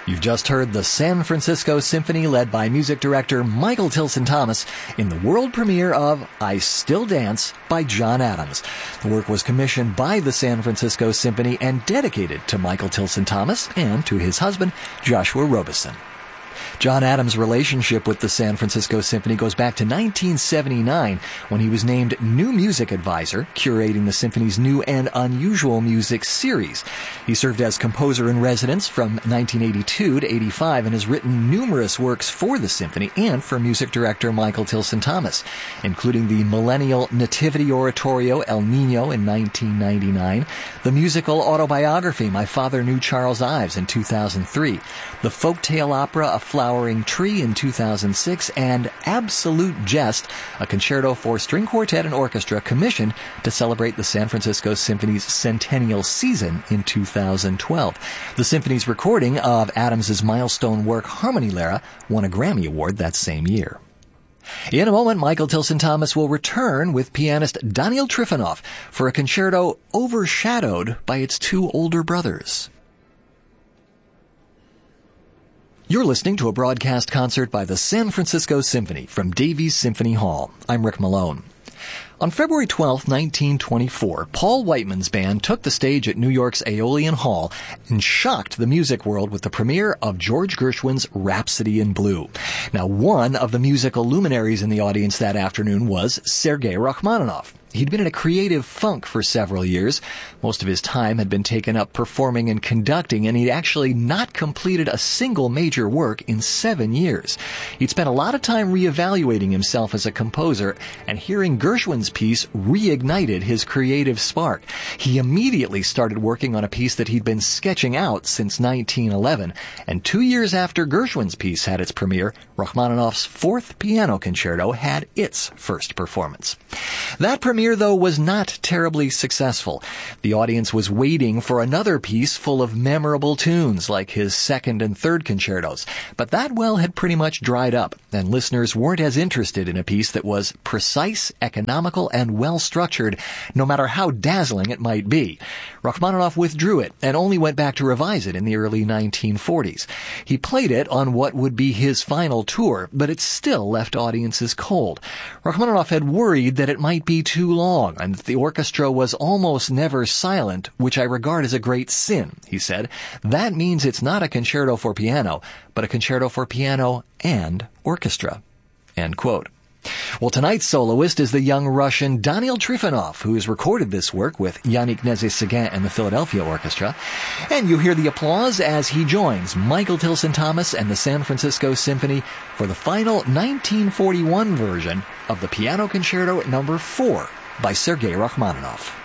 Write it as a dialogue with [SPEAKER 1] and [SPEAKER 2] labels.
[SPEAKER 1] You've just heard the San Francisco Symphony led by music director Michael Tilson Thomas in the world premiere of I Still Dance by John Adams. The work was commissioned by the San Francisco Symphony and dedicated to Michael Tilson Thomas and to his husband, Joshua Robeson. John Adams' relationship with the San Francisco Symphony goes back to 1979 when he was named new music advisor, curating the Symphony's new and unusual music series. He served as composer in residence from 1982 to 85 and has written numerous works for the Symphony and for music director Michael Tilson Thomas, including the millennial nativity oratorio El Niño in 1999, the musical autobiography My Father Knew Charles Ives in 2003, the folktale opera A Flowering Tree in 2006, and Absolute Jest, a concerto for string quartet and orchestra commissioned to celebrate the San Francisco Symphony's centennial season in 2012. The Symphony's recording of Adams's milestone work Harmony Lara won a Grammy Award that same year. In a moment, Michael Tilson Thomas will return with pianist Daniel Trifonov for a concerto overshadowed by its two older brothers. You're listening to a broadcast concert by the San Francisco Symphony from Davies Symphony Hall. I'm Rick Malone. On February 12, 1924, Paul Whiteman's band took the stage at New York's Aeolian Hall and shocked the music world with the premiere of George Gershwin's Rhapsody in Blue. Now, one of the musical luminaries in the audience that afternoon was Sergei Rachmaninoff. He'd been in a creative funk for several years. Most of his time had been taken up performing and conducting, and he'd actually not completed a single major work in 7 years. He'd spent a lot of time reevaluating himself as a composer, and hearing Gershwin's piece reignited his creative spark. He immediately started working on a piece that he'd been sketching out since 1911, and 2 years after Gershwin's piece had its premiere, Rachmaninoff's Fourth Piano Concerto had its first performance. That premiere, though, was not terribly successful. The audience was waiting for another piece full of memorable tunes like his second and third concertos. But that well had pretty much dried up, and listeners weren't as interested in a piece that was precise, economical, and well-structured, no matter how dazzling it might be. Rachmaninoff withdrew it and only went back to revise it in the early 1940s. He played it on what would be his final tour, but it still left audiences cold. Rachmaninoff had worried that it might be too long, and the orchestra was almost never silent, which I regard as a great sin, he said. That means it's not a concerto for piano, but a concerto for piano and orchestra. End quote. Well, tonight's soloist is the young Russian Daniel Trifonov, who has recorded this work with Yannick Nézet-Séguin and the Philadelphia Orchestra. And you hear the applause as he joins Michael Tilson Thomas and the San Francisco Symphony for the final 1941 version of the Piano Concerto No. 4 by Sergei Rachmaninoff.